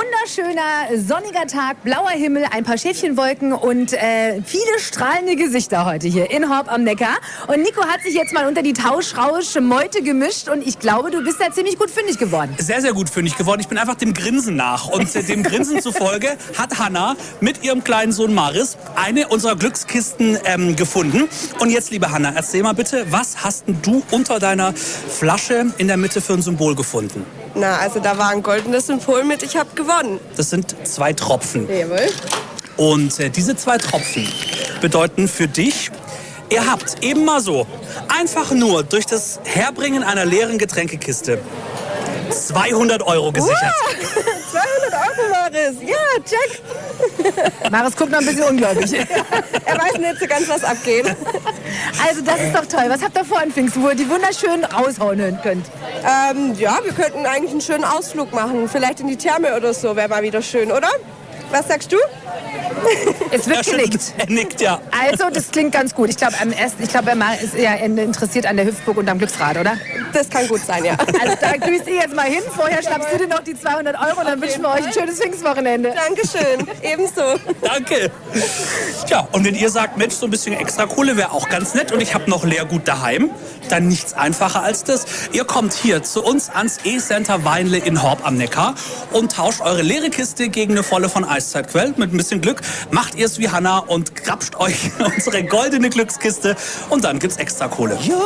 wunderschöner, sonniger Tag, blauer Himmel, ein paar Schäfchenwolken und viele strahlende Gesichter heute hier in Horb am Neckar. Und Nico hat sich jetzt mal unter die Tauschrausch-Meute gemischt und ich glaube, du bist da ziemlich gut fündig geworden. Sehr, sehr gut fündig geworden. Ich bin einfach dem Grinsen nach. Und dem Grinsen zufolge hat Hanna mit ihrem kleinen Sohn Maris eine unserer Glückskisten gefunden. Und jetzt, liebe Hanna, erzähl mal bitte, was hast denn du unter deiner Flasche in der Mitte für ein Symbol gefunden? Na, also da war ein goldenes Symbol mit, ich habe gewonnen. Das sind 2 Tropfen. Jawohl. Und diese 2 Tropfen bedeuten für dich, ihr habt eben mal so, einfach nur durch das Herbringen einer leeren Getränkekiste 200 € gesichert. Wow, 200 €, Maris. Ja, check. Maris guckt noch ein bisschen ungläubig. Er weiß nicht so ganz, was abgeht. Also das ist doch toll. Was habt ihr vor in Pfingsten, wo ihr die wunderschön raushauen könnt? Ja, wir könnten eigentlich einen schönen Ausflug machen. Vielleicht in die Therme oder so, wäre mal wieder schön, oder? Was sagst du? Es wird genickt. Er nickt, ja. Also, das klingt ganz gut. Ich glaube, er ist eher interessiert an der Hüpfburg und am Glücksrad, oder? Das kann gut sein, ja. Also, da düst ihr jetzt mal hin. Vorher schnappst du dir noch die 200 € und dann wünschen wir euch ein schönes Pfingstwochenende. Dankeschön, ebenso. Danke. Tja, und wenn ihr sagt, Mensch, so ein bisschen extra Kohle wäre auch ganz nett und ich habe noch Leergut daheim, dann nichts einfacher als das. Ihr kommt hier zu uns ans E-Center Weinle in Horb am Neckar und tauscht eure leere Kiste gegen eine volle von Eiszeitquell. Mit ein bisschen Glück macht ihr es wie Hanna und grapscht euch unsere goldene Glückskiste und dann gibt's extra Kohle.